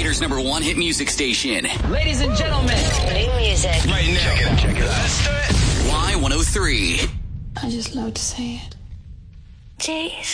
Gator's #1 hit music station. Ladies and gentlemen. New music. Right now. Check it out. Let's do it. Y103. I just love to say it. Jeez.